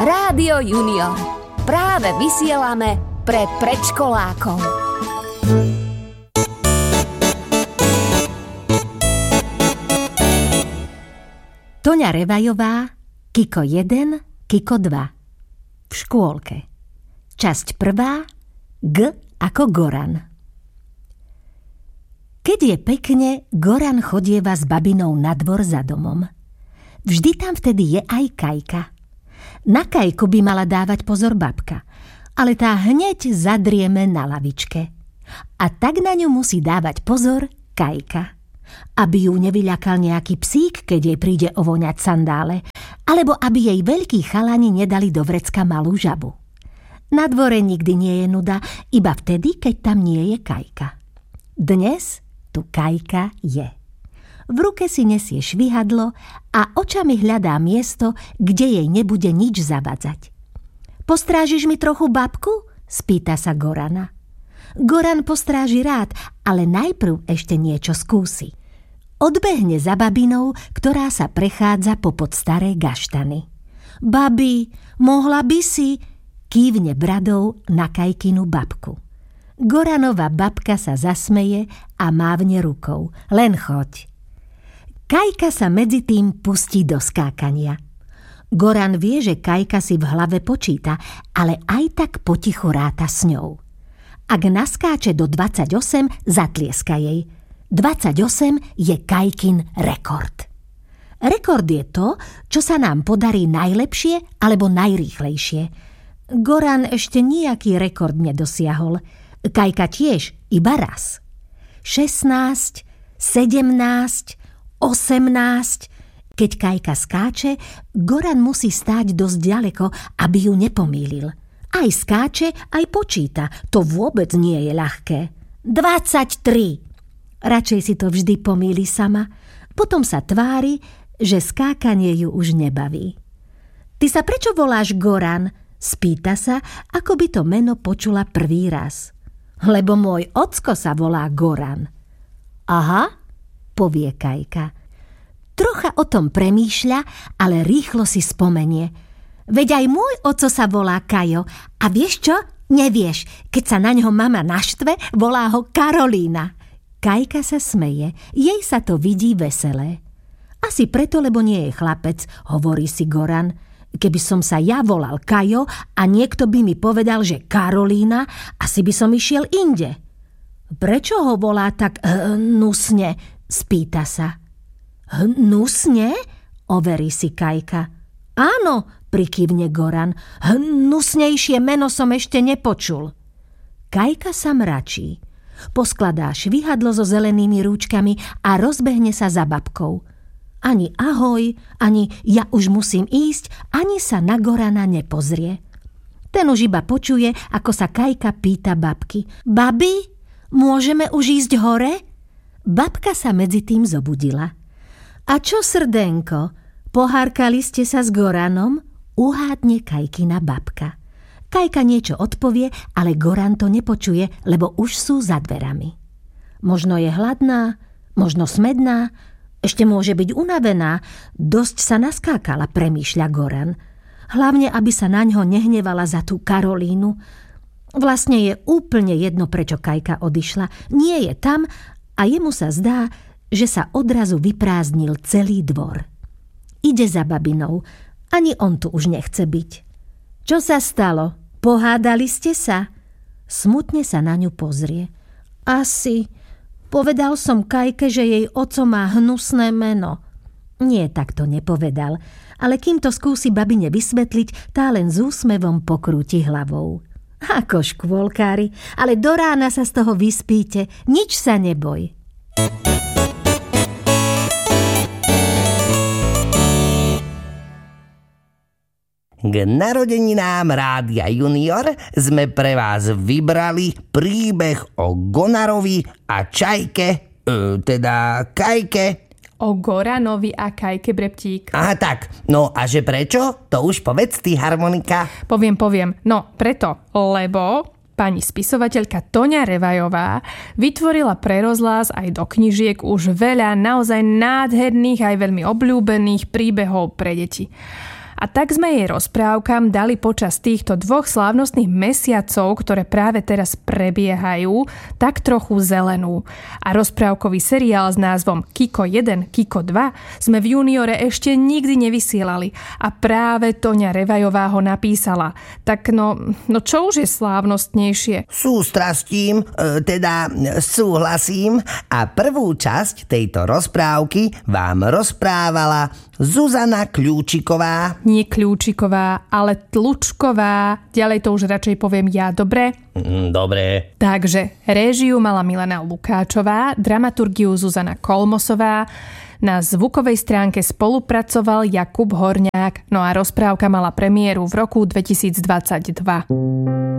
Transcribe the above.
Rádio Junior. Práve vysielame pre predškolákov. Toňa Revajová, Kiko 1, Kiko 2. V škôlke. Časť 1. G ako Goran. Keď je pekne, Goran chodieva s babinou na dvor za domom. Vždy tam vtedy je aj Kajka. Na Kajku by mala dávať pozor babka, ale tá hneď zadrieme na lavičke. A tak na ňu musí dávať pozor Kajka. Aby ju nevyľakal nejaký psík, keď jej príde ovoňať sandále, alebo aby jej veľkí chalani nedali do vrecka malú žabu. Na dvore nikdy nie je nuda, iba vtedy, keď tam nie je Kajka. Dnes tu Kajka je. V ruke si nesie švihadlo a očami hľadá miesto, kde jej nebude nič zavadzať. Postrážiš mi trochu babku? Spýta sa Gorana. Goran postráži rád, ale najprv ešte niečo skúsi. Odbehne za babinou, ktorá sa prechádza popod staré gaštany. Babi, mohla by si, kývne bradou na Kajkinu babku. Goranova babka sa zasmeje a mávne rukou. Len choď. Kajka sa medzi tým pustí do skákania. Goran vie, že Kajka si v hlave počíta, ale aj tak potichu ráta s ňou. Ak naskáče do 28, zatlieska jej. 28 je Kajkin rekord. Rekord je to, čo sa nám podarí najlepšie alebo najrýchlejšie. Goran ešte nejaký rekord nedosiahol. Kajka tiež, iba raz. 16, 17, 18. Keď Kajka skáče, Goran musí stáť dosť ďaleko, aby ju nepomýlil. Aj skáče, aj počíta. To vôbec nie je ľahké. 23. Radšej si to vždy pomýli sama. Potom sa tvári, že skákanie ju už nebaví. Ty sa prečo voláš Goran? Spýta sa, ako by to meno počula prvý raz. Lebo môj ocko sa volá Goran. Aha, povie Kajka. Trocha o tom premýšľa, ale rýchlo si spomenie. Veď aj môj oco sa volá Kajo. A vieš čo? Nevieš, keď sa na ňo mama naštve, volá ho Karolína. Kajka sa smeje, jej sa to vidí veselé. Asi preto, lebo nie je chlapec, hovorí si Goran. Keby som sa ja volal Kajo a niekto by mi povedal, že Karolína, asi by som išiel inde. Prečo ho volá tak hnusne? Spýta sa. Hnusne? Overí si Kajka. Áno, prikývne Goran. Hnusnejšie meno som ešte nepočul. Kajka sa mračí. Poskladá švihadlo so zelenými rúčkami a rozbehne sa za babkou. Ani ahoj, ani ja už musím ísť, ani sa na Gorana nepozrie. Ten už iba počuje, ako sa Kajka pýta babky. Babi, môžeme už ísť hore? Babka sa medzi tým zobudila. A čo, srdenko, pohárkali ste sa s Goranom? Uhádne Kajkina babka. Kajka niečo odpovie, ale Goran to nepočuje, lebo už sú za dverami. Možno je hladná, možno smedná, ešte môže byť unavená. Dosť sa naskákala, premýšľa Goran. Hlavne, aby sa na ňo nehnevala za tú Karolínu. Vlastne je úplne jedno, prečo Kajka odišla. Nie je tam a jemu sa zdá, že sa odrazu vyprázdnil celý dvor. Ide za babinou. Ani on tu už nechce byť. Čo sa stalo? Pohádali ste sa? Smutne sa na ňu pozrie. Asi. Povedal som Kajke, že jej oco má hnusné meno. Nie, tak to nepovedal. Ale kým to skúsi babine vysvetliť, tá len s úsmevom pokrúti hlavou. Ako škôlkári, ale do rána sa z toho vyspíte. Nič sa neboj. K narodeninám Rádia Junior sme pre vás vybrali príbeh o Gonarovi a Čajke, teda Kajke. O Goranovi a Kajke, Breptík. Aha, tak. No a že prečo? To už povedz ty, Harmonika. Poviem. No, preto, lebo pani spisovateľka Toňa Revajová vytvorila pre rozhlas aj do knižiek už veľa naozaj nádherných aj veľmi obľúbených príbehov pre deti. A tak sme jej rozprávkam dali počas týchto 2 slávnostných mesiacov, ktoré práve teraz prebiehajú, tak trochu zelenú. A rozprávkový seriál s názvom Kiko 1, Kiko 2 sme v Juniore ešte nikdy nevysielali. A práve Toňa Revajová ho napísala. Tak no čo už je slávnostnejšie? Sústrastím, teda súhlasím a prvú časť tejto rozprávky vám rozprávala Zuzana Kľúčiková. Nie Kľúčiková, ale Tlučková. Ďalej to už radšej poviem ja, dobre? Dobre. Takže réžiu mala Milena Lukáčová, dramaturgiu Zuzana Kolmosová, na zvukovej stránke spolupracoval Jakub Horňák, no a rozprávka mala premiéru v roku 2022.